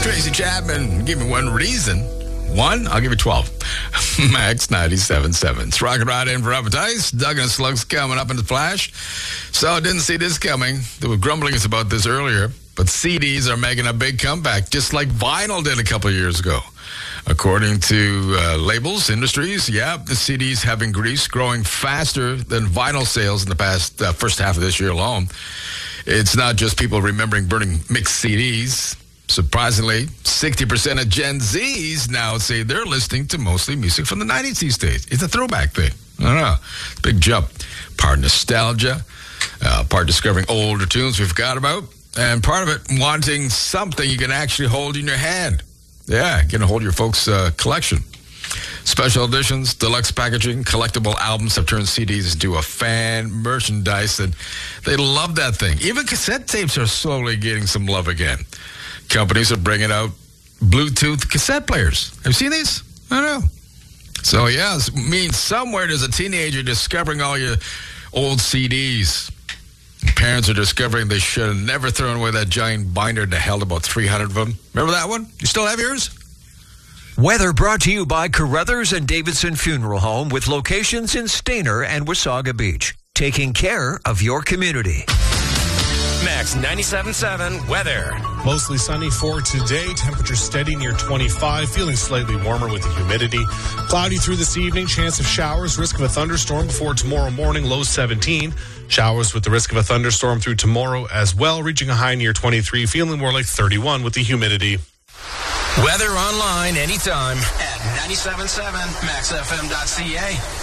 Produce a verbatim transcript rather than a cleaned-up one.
Tracy Chapman, give me one reason. One, I'll give you twelve. Max ninety-seven point seven. It's rocking right in for Appetites. Doug and Slugs coming up in the flash. So didn't see this coming. There were grumblings about this earlier, but C Ds are making a big comeback, just like vinyl did a couple of years ago. According to uh, labels, industries, yeah, the C Ds have increased, growing faster than vinyl sales in the past uh, first half of this year alone. It's not just people remembering burning mixed C Ds. Surprisingly, sixty percent of Gen Zs now say they're listening to mostly music from the nineties these days. It's a throwback thing. I don't know. It's a big jump. Part nostalgia, uh, part discovering older tunes we forgot about, and part of it wanting something you can actually hold in your hand. Yeah, get a hold of your folks' uh, collection. Special editions, deluxe packaging, collectible albums have turned C Ds into a fan merchandise, and they love that thing. Even cassette tapes are slowly getting some love again. Companies are bringing out Bluetooth cassette players. Have you seen these? I don't know. So, yeah, it means somewhere there's a teenager discovering all your old C Ds. Parents are discovering they should have never thrown away that giant binder that held about three hundred of them. Remember that one? You still have yours? Weather brought to you by Carruthers and Davidson Funeral Home with locations in Stayner and Wasaga Beach. Taking care of your community. Max ninety-seven point seven weather. Mostly sunny for today. Temperature steady near twenty-five. Feeling slightly warmer with the humidity. Cloudy through this evening. Chance of showers. Risk of a thunderstorm before tomorrow morning. Low seventeen. Showers with the risk of a thunderstorm through tomorrow as well. Reaching a high near twenty-three. Feeling more like thirty-one with the humidity. Weather online anytime at ninety-seven point seven max f m dot c a.